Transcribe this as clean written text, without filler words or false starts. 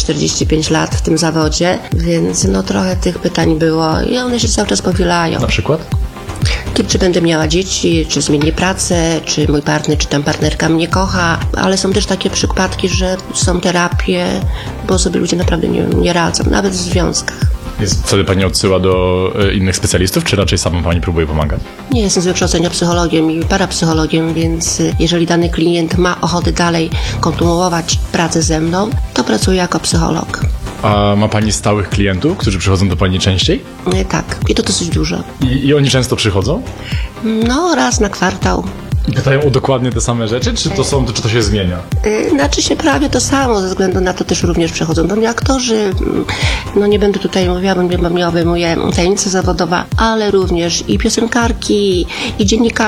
45 lat w tym zawodzie, więc trochę tych pytań było i one się cały czas powielają. Na przykład? Czy będę miała dzieci, czy zmienię pracę, czy mój partner, czy tam partnerka mnie kocha, ale są też takie przypadki, że są terapie, bo sobie ludzie naprawdę nie radzą, nawet w związkach. Wtedy pani odsyła do innych specjalistów, czy raczej sama pani próbuje pomagać? Nie jestem z wykształcenia psychologiem i parapsychologiem, więc jeżeli dany klient ma ochotę dalej kontynuować pracę ze mną, to pracuję jako psycholog. A ma pani stałych klientów, którzy przychodzą do pani częściej? Tak, i to dosyć dużo. I oni często przychodzą? Raz na kwartał. I pytają o dokładnie te same rzeczy, czy to się zmienia? Znaczy się prawie to samo, ze względu na to też również przychodzą do mnie aktorzy. Nie będę tutaj mówiła, bo nie obejmuję tajemnica zawodowa, ale również i piosenkarki, i dziennikarze.